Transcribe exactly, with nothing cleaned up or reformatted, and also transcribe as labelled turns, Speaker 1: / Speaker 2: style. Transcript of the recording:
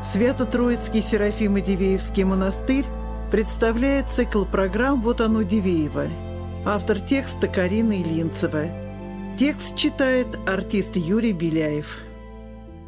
Speaker 1: Свято-Троицкий Серафимо-Дивеевский монастырь представляет цикл программ «Вот оно, Дивеево». Автор текста Карина Ильинцева. Текст читает артист Юрий Беляев.